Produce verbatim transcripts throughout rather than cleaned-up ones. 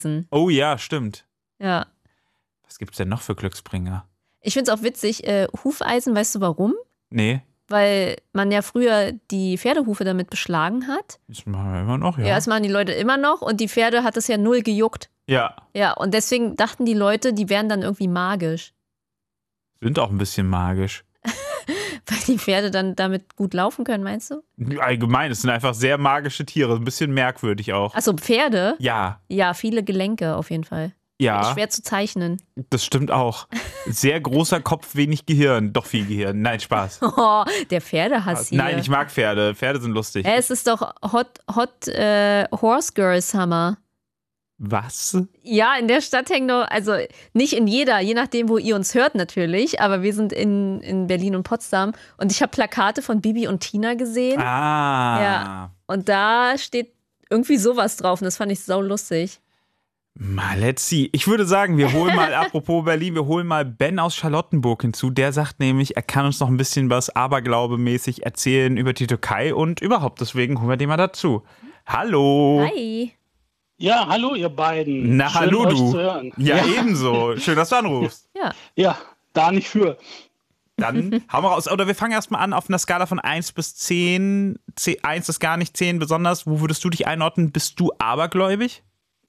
Oh ja, stimmt. Ja. Was gibt's denn noch für Glücksbringer? Ich find's auch witzig, äh, Hufeisen, weißt du warum? Nee. Weil man ja früher die Pferdehufe damit beschlagen hat. Das machen wir immer noch, ja. Ja, das machen die Leute immer noch und die Pferde hat es ja null gejuckt. Ja. Ja, und deswegen dachten die Leute, die wären dann irgendwie magisch. Sind auch ein bisschen magisch. Weil die Pferde dann damit gut laufen können, meinst du? Allgemein, es sind einfach sehr magische Tiere. Ein bisschen merkwürdig auch. Achso, Pferde? Ja. Ja, viele Gelenke auf jeden Fall. Ja. Schwer zu zeichnen. Das stimmt auch. Sehr großer Kopf, wenig Gehirn. Doch viel Gehirn. Nein, Spaß. Oh, der Pferdehass hier. Nein, ich mag Pferde. Pferde sind lustig. Ja, es ist doch Hot, Hot äh, Horse Girl Summer. Was? Ja, in der Stadt hängen noch, also nicht in jeder, je nachdem, wo ihr uns hört natürlich, aber wir sind in, in Berlin und Potsdam und ich habe Plakate von Bibi und Tina gesehen. Ah. Ja, und da steht irgendwie sowas drauf und das fand ich sau lustig. Mal, let's see. Ich würde sagen, wir holen mal, apropos Berlin, wir holen mal Ben aus Charlottenburg hinzu. Der sagt nämlich, er kann uns noch ein bisschen was aberglaubemäßig erzählen über die Türkei und überhaupt. Deswegen holen wir den mal dazu. Hallo. Hi. Ja, hallo ihr beiden. Na, Schön, hallo euch du. zu hören. Ja, ja, ebenso. Schön, dass du anrufst. Ja. Ja, da nicht für. Dann hauen wir raus. Oder wir fangen erstmal an auf einer Skala von eins bis zehn. eins ist gar nicht, zehn besonders. Wo würdest du dich einordnen? Bist du abergläubig?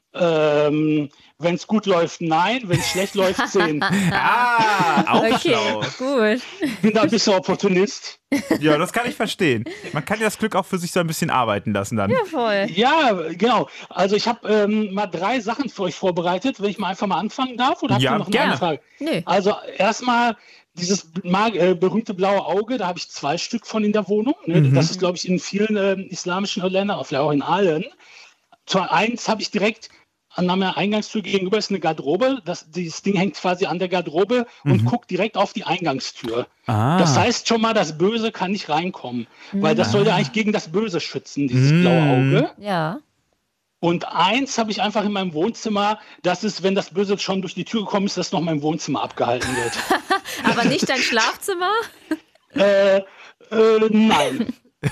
Ähm, wenn es gut läuft, nein. Wenn es schlecht läuft, zehn. Ah, auch Okay, schlau. gut. Ich bin da ein bisschen Opportunist. Ja, das kann ich verstehen. Man kann ja das Glück auch für sich so ein bisschen arbeiten lassen dann. Ja, voll. Ja, genau. Also ich habe ähm, mal drei Sachen für euch vorbereitet, wenn ich mal einfach mal anfangen darf. Oder habt Ja, ihr noch eine gerne. Frage? Nee. Also erstmal dieses mag, äh, berühmte blaue Auge, da habe ich zwei Stück von in der Wohnung. Ne? Mhm. Das ist, glaube ich, in vielen äh, islamischen Ländern, vielleicht auch in allen. Zu eins habe ich direkt an meiner Eingangstür gegenüber ist eine Garderobe. Das, dieses Ding hängt quasi an der Garderobe und Mhm. guckt direkt auf die Eingangstür. Ah. Das heißt schon mal, das Böse kann nicht reinkommen. Weil das soll ja eigentlich gegen das Böse schützen, dieses Mhm. blaue Auge. Ja. Und eins habe ich einfach in meinem Wohnzimmer, das ist, wenn das Böse schon durch die Tür gekommen ist, dass noch mein Wohnzimmer abgehalten wird. Aber nicht dein Schlafzimmer? äh, äh, nein.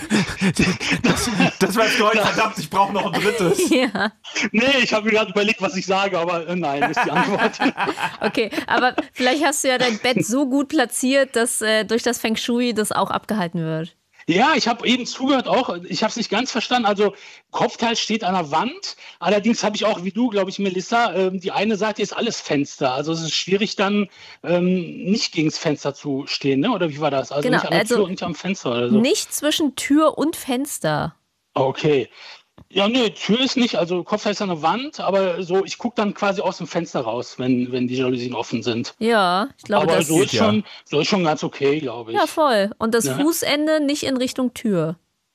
Das, das war für heute verdammt, ich brauche noch ein drittes. Ja. Nee, ich habe mir gerade überlegt, was ich sage, aber äh, nein, ist die Antwort. Okay, aber vielleicht hast du ja dein Bett so gut platziert, dass äh, durch das Feng Shui das auch abgehalten wird. Ja, ich habe eben zugehört auch. Ich habe es nicht ganz verstanden. Also Kopfteil steht an der Wand. Allerdings habe ich auch, wie du, glaube ich, Melissa, ähm, die eine Seite ist alles Fenster. Also es ist schwierig dann ähm, nicht gegens Fenster zu stehen, ne? Oder wie war das? Also Genau, nicht an der also Tür und nicht am Fenster oder so. Nicht zwischen Tür und Fenster. Okay. Ja, nee, Tür ist nicht, also Kopfteil ist an der Wand, aber so, ich gucke dann quasi aus dem Fenster raus, wenn, wenn die Jalousien offen sind. Ja, ich glaube, aber das so ist, ja. schon, so ist schon ganz okay, glaube ich. Ja, voll. Und das Ja. Fußende nicht in Richtung Tür.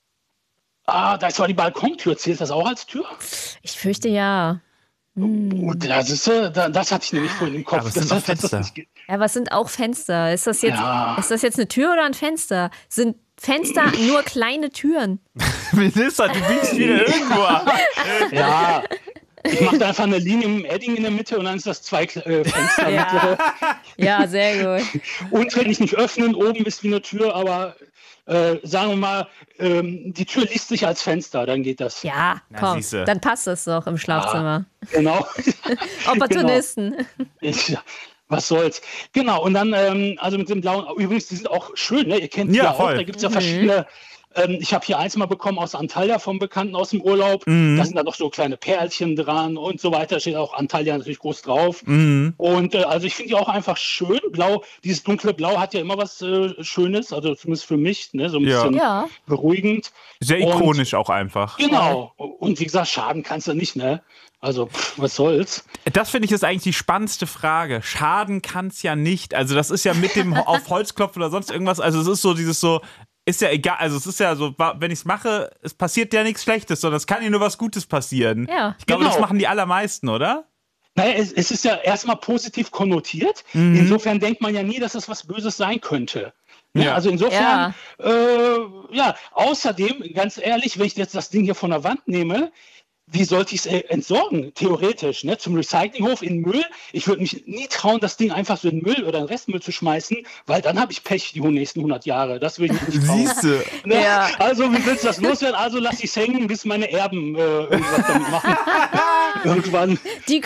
Ah, da ist zwar die Balkontür. Zählt das auch als Tür? Ich fürchte ja. Oh, das, ist, äh, da- das hatte ich nämlich vorhin im Kopf. Aber es Das- sind doch das- das- Fenster. das geht. Ja, was sind auch Fenster? Ist das jetzt, Ja. ist das jetzt eine Tür oder ein Fenster? Sind Fenster nur kleine Türen? Melissa, du biegst wieder irgendwo ab. Ja, ich mache da einfach eine Linie mit dem Edding in der Mitte und dann ist das zwei äh, Fenster. Ja. mittlere. Ja, sehr gut. Und kann ich nicht öffnen, oben ist wie eine Tür, aber äh, sagen wir mal, ähm, die Tür liest sich als Fenster, dann geht das. Ja, Na, komm, siehste. dann passt das doch im Schlafzimmer. Genau. Opportunisten. Ich, was soll's. Genau, und dann, ähm, also mit dem blauen, übrigens, die sind auch schön, ne? Ihr kennt die Ja, ja auch, voll. da gibt es ja verschiedene. Ähm, ich habe hier eins mal bekommen aus Antalya vom Bekannten aus dem Urlaub. Mhm. Da sind da noch so kleine Perlchen dran und so weiter. Steht auch Antalya natürlich groß drauf. Mhm. Und äh, also ich finde die auch einfach schön. Blau, dieses dunkle Blau hat ja immer was äh, Schönes, also zumindest für mich, ne? So ein Ja. bisschen Ja. beruhigend. Sehr Und- ikonisch auch einfach. Genau. Und wie gesagt, schaden kannst du nicht, ne? Also, pff, was soll's? Das finde ich ist eigentlich die spannendste Frage. Schaden kann es ja nicht. Also das ist ja mit dem auf Holz klopfen oder sonst irgendwas. Also es ist so dieses so, ist ja egal. Also es ist ja so, wa- wenn ich es mache, es passiert ja nichts Schlechtes, sondern es kann ja nur was Gutes passieren. Ja. Ich glaube, Genau. das machen die allermeisten, oder? Naja, es, es ist ja erstmal positiv konnotiert. Mhm. Insofern denkt man ja nie, dass es was Böses sein könnte. Ne? Ja. Also insofern, äh, ja, außerdem, ganz ehrlich, wenn ich jetzt das Ding hier von der Wand nehme, wie sollte ich es äh, entsorgen, theoretisch, ne? Zum Recyclinghof in Müll? Ich würde mich nie trauen, das Ding einfach so in Müll oder in Restmüll zu schmeißen, weil dann habe ich Pech die nächsten hundert Jahre. Das will ich nicht trauen. Siehst du. Ne? Ja. Also, wie willst du das loswerden? Also lass ich es hängen, bis meine Erben äh, irgendwas damit machen. irgendwann. Die